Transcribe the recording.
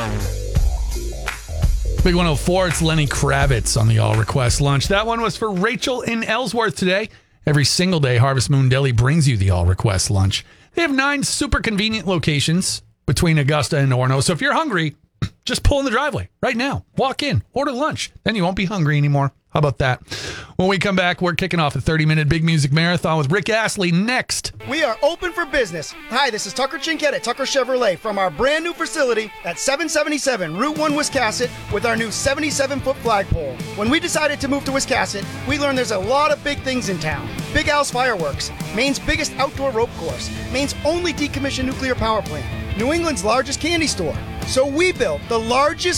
Big 104, it's Lenny Kravitz on the All Request Lunch. That one was for Rachel in Ellsworth today. Every single day, Harvest Moon Deli brings you the All Request Lunch. They have 9 super convenient locations between Augusta and Orono. So if you're hungry, just pull in the driveway right now. Walk in, order lunch. Then you won't be hungry anymore. How about that? When we come back, we're kicking off a 30-minute Big Music Marathon with Rick Astley next. We are open for business. Hi, this is Tucker Chinkett at Tucker Chevrolet from our brand new facility at 777 Route 1 Wiscasset with our new 77-foot flagpole. When we decided to move to Wiscasset, we learned there's a lot of big things in town. Big Al's Fireworks, Maine's biggest outdoor rope course, Maine's only decommissioned nuclear power plant, New England's largest candy store. So we built the largest